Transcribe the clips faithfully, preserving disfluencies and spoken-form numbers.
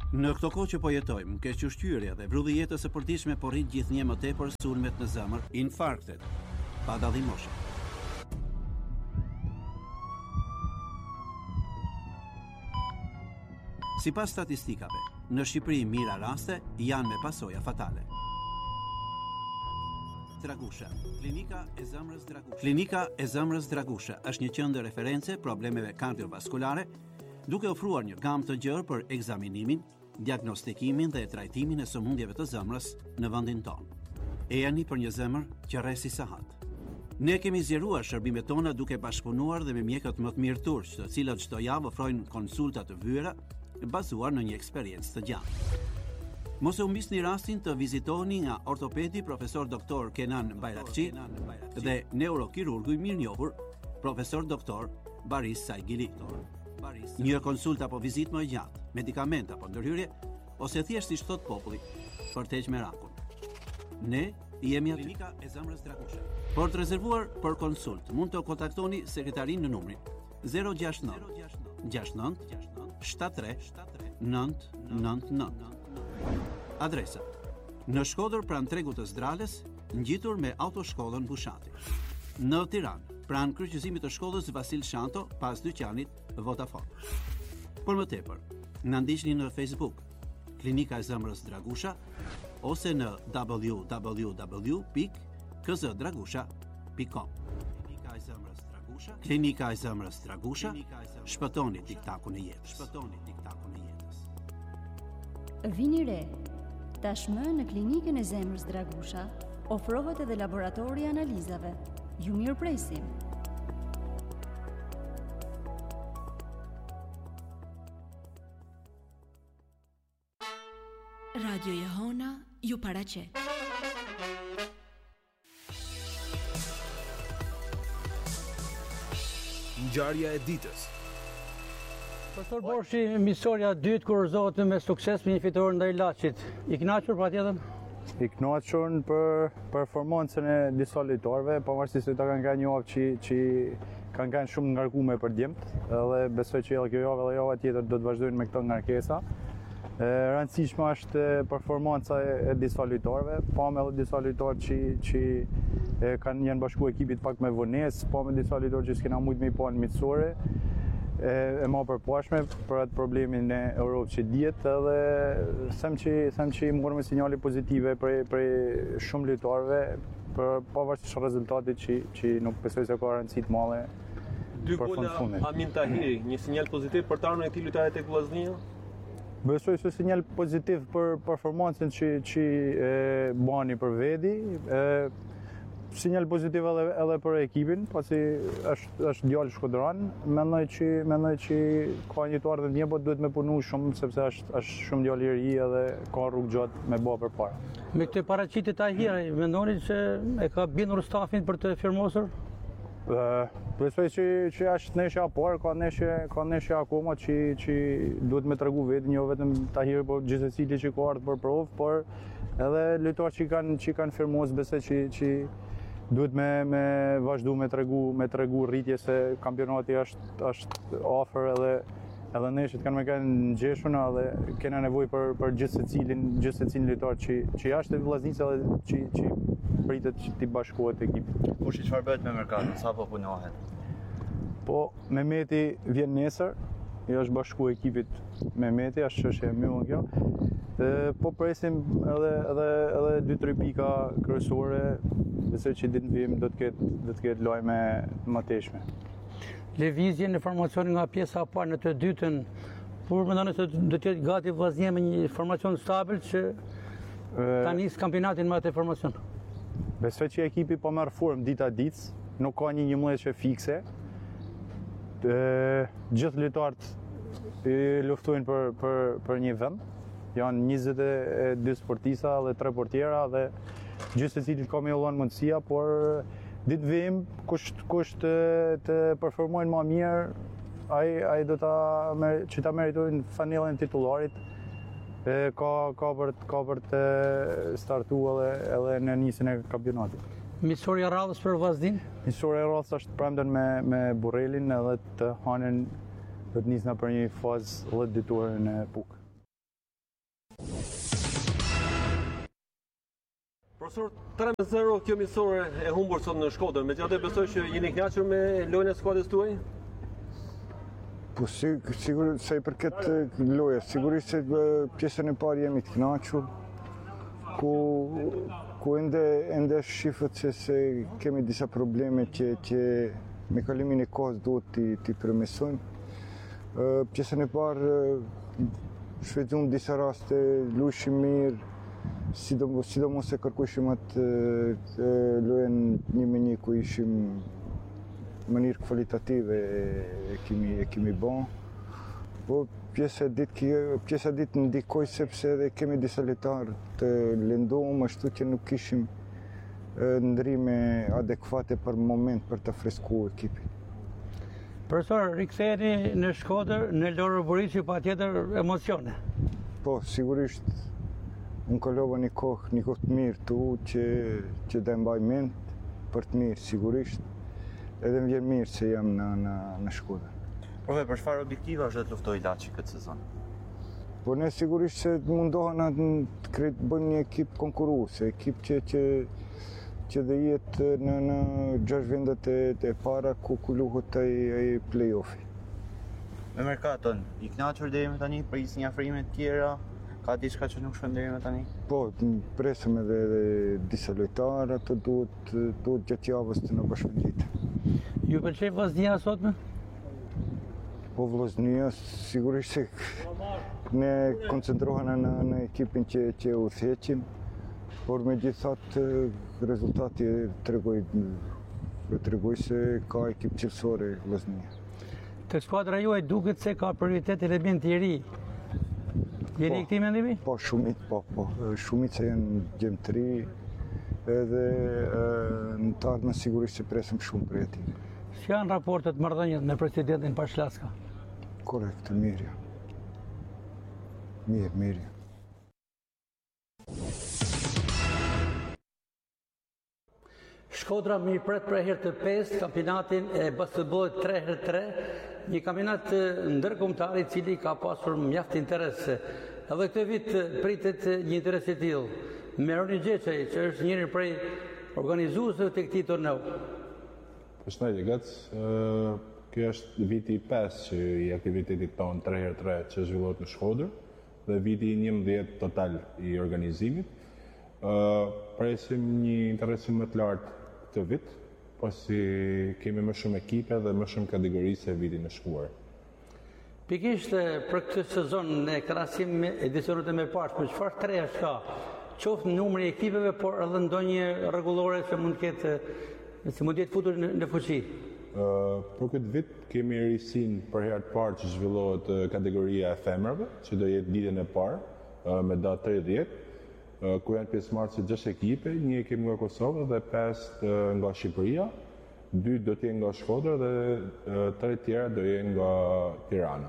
Në këto kohë që po jetojmë, kequshqyrja dhe vrulli jetës së përditshme po rrit gjithnjë më tepër sulmet në zemër, infarktet, pa dallim moshe. Sipas statistikave, në Shqipëri mira raste janë me pasoja fatale. Dragusha, klinika e zemrës Dragusha. Klinika e zemrës Dragusha është një qendër referencë problemeve kardiovaskulare, duke ofruar një gamë të gjerë për ekzaminimin, diagnostikimin dhe trajtimin e sëmundjeve të zemrës në vendin tonë. Ejani për një zemër që rresi sahat. Ne kemi zgjeruar shërbimet tona duke bashkëpunuar dhe me mjekët më të mirë turq, të cilët çdo javë ofrojnë konsulta të vyera bazuar në një eksperiencë të gjatë. Mos e humbisni rastin të vizitoni nga ortopedi profesor doktor Kenan Bayrakçi dhe neurokirurgu i mirënjohur profesor doktor Baris Saigili. Një konsultë apo vizitë më e gjatë, medikament apo ndërhyrje, ose thjesht si thot populli, për të heqë merakun. Ne jemi aty. Klinika e zemrës Dragusha. Por të rezervuar për konsult, mund të kontaktoni sekretarin në numrin zero gjasht nëntë gjasht nëntë shtat tre nëntë nëntë nëntë. Adresa: në Shkodër pranë tregut të Zdrales, ngjitur me autoshkollën Bushati. Në Tiranë, pranë kryqëzimit të shkollës Vasil Shanto, pas dyqanit Vodafone. Për më tepër, na ndiqni në Facebook, Klinika e zemrës Dragusha, ose në w w w pikë k z dragusha pikë com. Klinika e zemrës Dragusha, Klinika e zemrës Dragusha, shpëtoni tiktakun e jetës. Shpëtoni tiktakun e jetës. Vini re. Tashmë në Klinikën e zemrës Dragusha ofrohet edhe laboratori i analizave. Ju mirëpresim. Radio Jehona ju paraqet. Ngjarja e ditës. Pastor Borshi, misionia e dytë kurorzohet me sukses me një fitore ndaj Laçit. I kënaqur patjetër? I kënaqur për performancën e disa lojtarëve, pavarësisht se ata kanë qenë një javë që që kanë qenë shumë ngarkuar për djemt, edhe besoj që edhe kjo javë edhe java tjetër do të vazhdojnë me këto ngarkesa. E rëndësishme është performanca e disa lojtarëve, pa me edhe disa lojtarë që që e kanë janë bashkuar ekipit pak me vonesë, pa me disa lojtarë që s'kena mujt me i pa në mitësore. E, e ma përpashme për atë problemin e Europë që djetë edhe them që, them që morëm sinjale pozitive për, për shumë lojtarëve për pavarësisht rezultatit që, që nuk besoj se ka rëndësi të madhe Dy gola Amin Tahiri, një sinjal pozitiv për të ardhurën e këtij lojtari tek Vllaznia? Besoj se sinjal pozitiv për performancën që, që e bani për vedi, e, sinjal pozitiv edhe, edhe për ekipin, pasi është, është djalë shkodran, mendoj që, mendoj që ka një të ardhmë një, po duhet me punu shumë, sepse është, është shumë djalë i ri edhe ka rrugë gjatë me bë përpara. Me këtë paraqitje të Tahiri, mendoni se e ka bindur stafin për të firmosur? Uh, Besoj që, që është neshja parë, ka neshje, ka neshje akoma që, që duhet me tregu vetë, jo vetëm Tahiri, po gjithsesi që ka ardhur për provë, por edhe lojtarë që kanë që kanë firmos, besoj që, që duhet me, me vazhdu me tregu, me tregu rritje se kampionati është, është afër edhe edhe neshjet kanë me kanë ngjeshuna dhe kena nevojë për, për gjithë secilin, gjithë secilin lojtar që, që jashtë Vllaznisë edhe që, që pritet që t'i bashkohet ekipit. Po shi çfarë bëhet me merkatin, sa po punohet? Po Mehmeti vjen nesër, i është bashku ekipit Mehmeti, është çështje e mbyllur kjo. E, po presim edhe edhe edhe dy tre pika kryesore, besoj që ditë në vim do të ketë do të ketë lojme më teshme. Lëvizje në formacion nga pjesa e parë në të dytën, por mendoni se do të jetë gati Vllaznia me një formacion stabil që ta nis kampionatin me atë formacion. Besoj që ekipi po merr formë dita ditës, nuk ka një njëmbëdhjetë fikse. E, gjithë lojtarët i luftojnë për për për një vend. Janë njëzet e dy sportista dhe tre portiera dhe gjithë secilit ka me ullon mundësia, por ditë vim, kush, kush të, të performojnë ma mirë, ai, ai do ta që ta meritojnë fanellën titullarit, e, ka, ka, për, ka për të startu edhe, edhe në nisën e kampionatit. Misionia radhës për Vllaznin? Misionia radhës është premten me, me Burrelin edhe të hanin do të nisna për një fazë dhjetë ditore në Puk. Profesor, tre me zero kjo miqësore e humbur sot në Shkodër, megjithatë besoj që jeni kënaqur me lojën e skuadrës tuaj? Po sigur se i përket lojës, sigurisht se pjesën e parë jemi të kënaqur, ku ku ende ende shifët se se kemi disa probleme që që me kalimin e kohës duhet t'i t'i përmirësojmë. Pjesën e parë shfrytzuam disa raste, luajshim mirë, sidomos sidomos se kërkueshim atë lojën një me një ku ishim në mënyrë kvalitative e kemi e kemi bën. Po pjesa e ditë pjesa e ditë ndikoi sepse edhe kemi disa lojtarë të lënduam ashtu që nuk kishim ndrime adekuate për moment për të freskuar ekipin. Profesor, riktheheni në Shkodër, në Loro Buriçi, patjetër emocione. Po, sigurisht unë kalova një kohë, një kohë të mirë tu që që do mbaj mend për të mirë sigurisht. Edhe më vjen mirë se jam në në në Shkodër. Profe, për çfarë objektiva është të luftoj Laçi këtë sezon? Po ne sigurisht se mundohen atë të kret bëjmë një ekip konkurruese, ekip që që që dhe jetë në në gjashtë vendet e, e para ku ku luhet ai ai play-offi. Me merkaton, i kënaqur deri më tani për një afrime të tjera? Ka diçka që nuk shkon deri më tani? Po, presëm edhe, edhe disa lojtarë, ato duhet duhet gjatë javës të na bashkëngjitë. Ju pëlqej Vllaznia sotme? Po Vllaznia sigurisht se ne koncentrohena në, në ekipin që që udhëheqim, por megjithatë rezultati tregoi tregoi se ka ekip cilësore Vllaznia. Të skuadra juaj duket se ka prioritet elementi i ri. Jeni i këtij mendimi? Po, shumit, po, po. Shumica janë gjem të ri, edhe në të ardhmen sigurisht se presim shumë për e tij. Si janë raportet marrëdhëniet me presidentin Pashlaska? Korrekt, mirë. Mirë, mirë. Shkodra mi pret për herë të pesë kampionatin e basketbollit tre për tre, një kampionat ndërkombëtar i cili ka pasur mjaft interes. Edhe këtë vit pritet një interes i tillë. Meroni Gjeçaj, që është njëri prej organizuesve të këtij torneu. Përshëndetje Gac, kjo është viti i pesë që i aktivitetit tonë tre për tre që zhvillohet në Shkodër dhe viti i njëmbëdhjetë total i organizimit. Presim një interesim më të lartë këtë vit, pasi kemi më shumë ekipe dhe më shumë kategori se vitin e shkuar. Pikisht për këtë sezon në krahasim me edicionet e mëparshme, çfarë treja ka? Qoftë numri i ekipeve, por edhe ndonjë rregullore që mund të ketë, se mund të jetë futur në, në fuqi. Uh, për këtë vit kemi risin për herë të parë që zhvillohet uh, kategoria e femrave, që do jetë ditën e parë uh, me datë tridhjetë. Ku janë pjesëmarrëse gjashtë ekipe, një ekip nga Kosova dhe pesë nga Shqipëria, dy do të jenë nga Shkodra dhe tre tjera do jenë nga Tirana.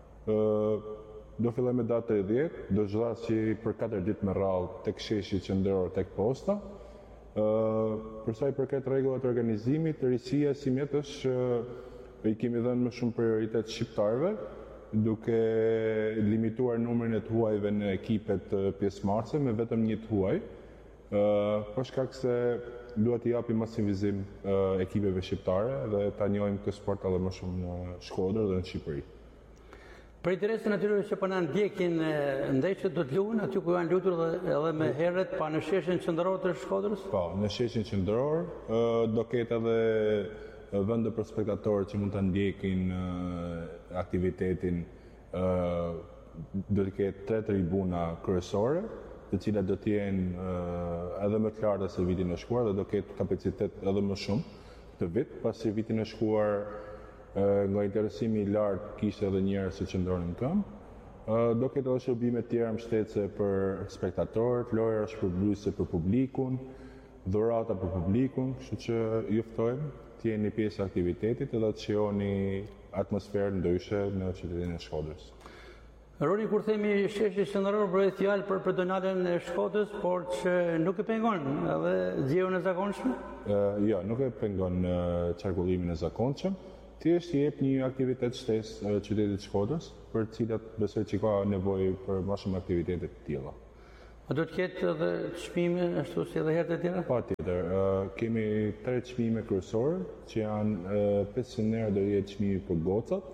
Do filloj me datë tridhjetë, do zhvillasi për katër ditë me radhë tek sheshi qendror tek posta. Për sa i përket rregullat e organizimit, risia si mjet është i kemi dhënë më shumë prioritet shqiptarëve, duke limituar numrin e të huajve në ekipet pjesëmarrëse me vetëm një të huaj, për shkak se duhet t'i japim masivizim ekipeve shqiptare dhe ta njohim këtë sport edhe më shumë në Shkodër dhe në Shqipëri. Për interesin atyre që po na ndjekin, ndeshjet do të luhen aty ku janë lutur edhe me herët pa në sheshin qendror të Shkodrës? Po, në sheshin qendror do ketë edhe vende për spektatorë që mund të ndjekin uh, aktivitetin, uh, do të ketë tre tribuna kryesore, të cilat do të jenë uh, edhe më të larta se vitin e shkuar dhe do ketë kapacitet edhe më shumë këtë vit, pasi vitin e shkuar uh, nga interesimi i lartë kishte edhe njerëz që qëndronin këmbë. Uh, do ketë edhe shërbime të tjera mbështetëse për spektatorët, lojra shpërblyese për publikun, dhurata për publikun, kështu që ju ftojmë të jeni pjesë aktivitetit edhe të shihoni atmosferë ndryshe në qytetin e Shkodrës. Roni, kur themi sheshi qendror, bëhet fjalë për pedonalen e Shkodrës, por që nuk e pengon edhe zgjerrjen e zakonshme? Uh, jo, nuk e pengon uh, qarkullimin e zakonshëm. Thjesht i jep një aktivitet shtesë uh, qytetit të Shkodrës, për të cilat besoj që ka nevojë për më shumë aktivitete të tilla. A do të ketë edhe çmime ashtu si edhe herët e tjera? Patjetër, uh, kemi tre çmime kryesore që janë uh, pesëqind euro do jetë çmimi për gocat,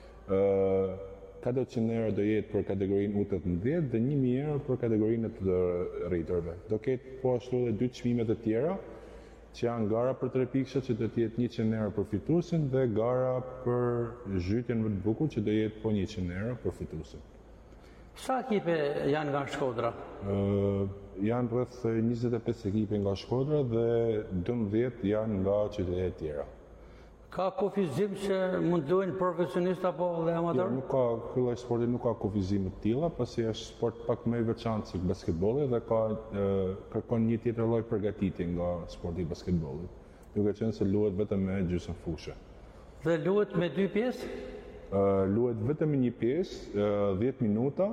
uh, katërqind euro do jetë për kategorinë U tetëmbëdhjetë dhe një mijë euro për kategorinë e të rriturve. Do ketë po ashtu edhe dy çmime të tjera që janë gara për tre pikëshat që do të jetë njëqind euro për fituesin dhe gara për zhytjen më të bukur që do jetë po njëqind euro për fituesin. Sa ekipe janë nga Shkodra? Uh, janë rreth njëzet e pesë ekipe nga Shkodra dhe dymbëdhjetë janë nga qytetet e tjera. Ka kufizim që mund të luajnë profesionist apo dhe amator? Jo, nuk ka, ky lloj sporti nuk ka kufizime të tilla, pasi është sport pak më i veçantë se basketbolli dhe ka e, kërkon një tjetër lloj përgatitje nga sporti i basketbollit, duke qenë se luhet vetëm me gjysmëfushë. Dhe luhet me dy pjesë? Uh, luhet vetëm me një pjesë, uh, dhjetë minuta,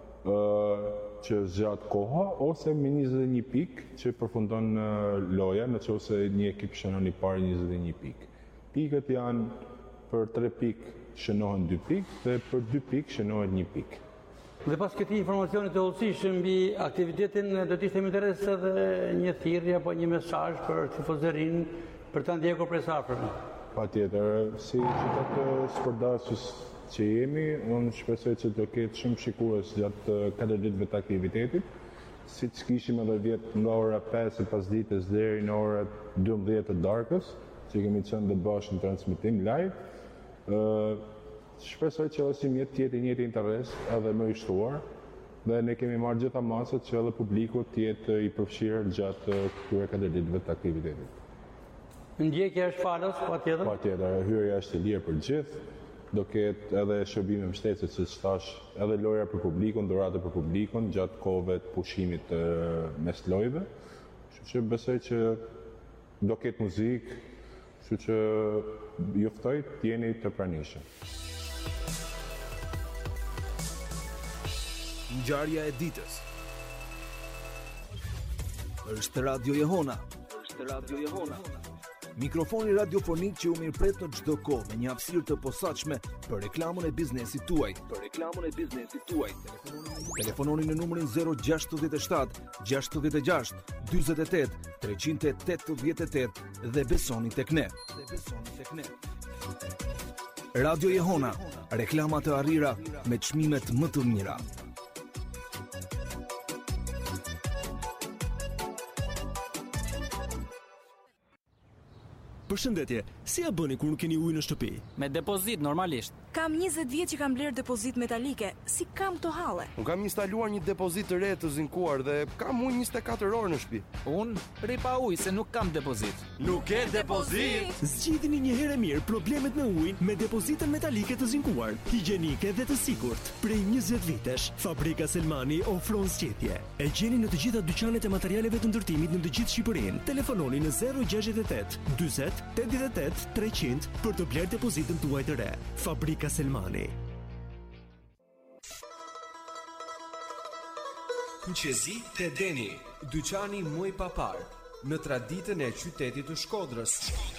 uh, që zgjat koha, ose me njëzet e një pikë që përfundon uh, loja, nëse një ekip shënon i parë njëzet e një pikë. Pikët janë për tre pikë shënohen dy pikë dhe për dy pikë shënohet një pikë. Dhe pas këtij informacioni të hollësishëm mbi aktivitetin, do të ishte më interes edhe një thirrje apo një mesazh për tifozërinë për ta ndjekur prej së afërm. Patjetër, si qytet sportdashës që jemi, unë shpresoj që do ketë shumë shikues gjatë katër ditëve të aktivitetit, siç kishim edhe vjet nga ora pesë e pasdites deri në orët dymbëdhjetë të darkës, që kemi qenë dhe bashkë në transmitim live. Uh, shpresoj që edhe si mjetë tjetë i njëti interes edhe më i shtuar, dhe ne kemi marrë gjitha masat që edhe publiku tjetë i përfshirë gjatë këtyre katër ditëve të aktivitetit. Ndjekja është falos, patjetër? Patjetër, hyrja është e lirë për gjithë, do ketë edhe shërbime mbështetëse, siç thash, edhe loja për publikun, dhurata për publikun gjatë kohëve të pushimit të mes lojëve. Kështu që besoj që do ketë muzikë, kështu që ju ftoj të jeni të pranishëm. Ngjarja e ditës. Është Radio Jehona. Është Radio Jehona. Mikrofoni radiofonik që u mirëpret në çdo kohë me një hapësirë të posaçme për reklamën e biznesit tuaj. Për reklamën e biznesit tuaj. Telefononi në numrin zero gjasht shtat gjasht gjasht dyzet e tetë treqind e tetëdhjetë e tetë dhe besoni tek ne. Dhe besoni tek ne. Radio Jehona, reklama të arrira me çmimet më të mira. Përshëndetje, si ja bëni kur nuk keni ujë në shtëpi? Me depozit normalisht. Kam njëzet vjet që kam bler depozit metalike. Si kam këto halle? Unë kam instaluar një depozit të re të zinkuar dhe kam ujë njëzet e katër orë në shtëpi. Unë rri pa ujë se nuk kam depozit. Nuk ke depozit? Zgjidhni një herë mirë problemet me ujin me depozitën metalike të zinkuar, higjienike dhe të sigurt. Prej njëzet vitesh, Fabrika Selmani ofron zgjedhje. E gjeni në të gjitha dyqanet e materialeve të ndërtimit në të gjithë Shqipërinë. Telefononi në zero gjasht e tetë dyzet tetëdhjetë e tetë treqind për të bler depozitën tuaj të re. Fabrika Selmani. Kuqezi te Deni, dyqani më i papar në traditën e qytetit të Shkodrës.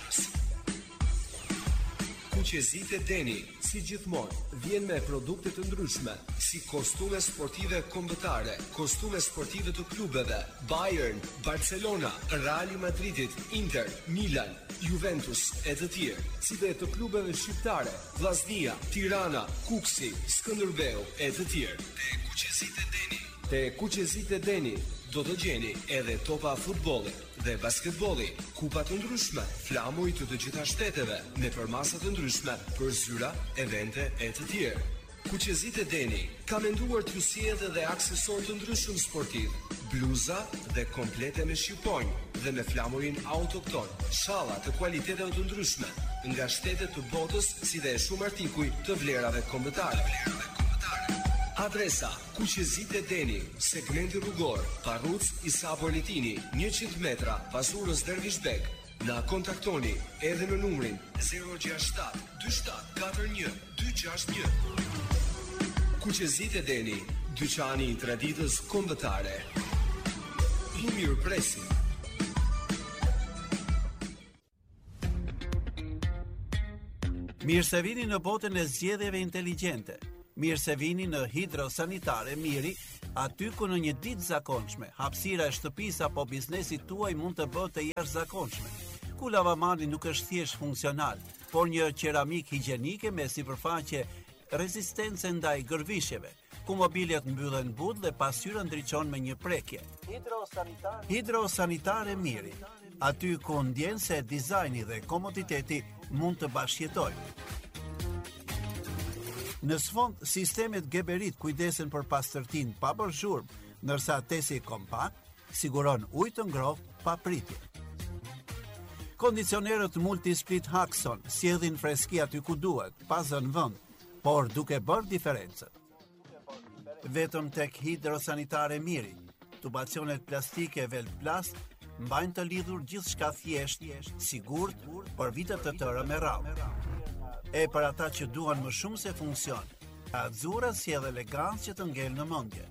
Kuqezi te Deni, si gjithmonë, vjen me produkte të ndryshme, si kostume sportive kombëtare, kostume sportive të klubeve, Bayern, Barcelona, Real Madridit, Inter, Milan, Juventus e të tjerë, si dhe të klubeve shqiptare, Vllaznia, Tirana, Kuksi, Skënderbeu e të tjerë. Te Kuqezit e Deni. Te Kuqezit e Deni do të gjeni edhe topa futbolli dhe basketbolli, kupa të ndryshme, flamuj të të gjitha shteteve, me përmasa të ndryshme për zyra, evente e të tjerë. Kuqezit e Deni ka menduar t'ju sjellë dhe aksesor të ndryshëm sportiv, bluza dhe komplete me shqiponjë dhe me flamurin autokton, shalla të kualiteteve të ndryshme, nga shtetet të botës si dhe shumë artikuj të vlerave kombëtare. Adresa: Kuqezit e Deni, segmenti rrugor, Parruc Isa Boletini, njëqind metra pas urës Dervishbek. Na kontaktoni edhe në numrin zero gjasht shtat dy shtat katër një dy gjasht një. Kuqezit e Deni, dyqani i traditës kombëtare. Ju mirëpresim. Mirë se vini në botën e zgjedhjeve inteligjente. Mirë se vini në Hidrosanitare Miri, aty ku në një ditë zakonshme, hapësira e shtëpisë apo biznesit tuaj mund të bëhet e jashtëzakonshme. Ku lavamani nuk është thjesht funksional, por një qeramik higjienike me sipërfaqe rezistence ndaj gërvishjeve, ku mobiljet mbyllen but dhe pasqyra ndriçon me një prekje. Hidrosanitare Hidrosanitare Miri, aty ku ndjen se dizajni dhe komoditeti mund të bashkëjetojnë. Në sfond, sistemet Geberit kujdesen për pastërtinë pa bërë zhurmë, ndërsa tesi kompakt siguron ujë të ngrohtë pa pritje. Kondicionerët Multisplit Haxon sjellin freski aty ku duhet, pa zënë vend, por duke bërë diferencën. Vetëm tek Hidrosanitare Miri, tubacionet plastike Velplast mbajnë të lidhur gjithçka thjesht, sigurt për vite të tëra me radhë. E për ata që duan më shumë se funksion, Azura sjell elegancë që të ngel në mendje.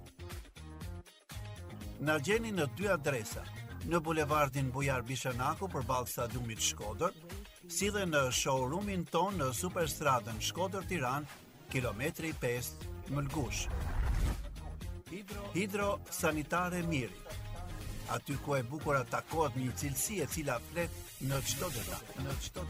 Na gjeni në dy adresa, në bulevardin Bujar Bishanaku përballë stadiumit Shkodër, si dhe në showroomin ton në Superstradën Shkodër-Tiranë, kilometri pesë, Mëlgush. Hidrosanitare Miri, aty ku e bukur takohet një cilësi e cila flet në çdo detaj, në çdo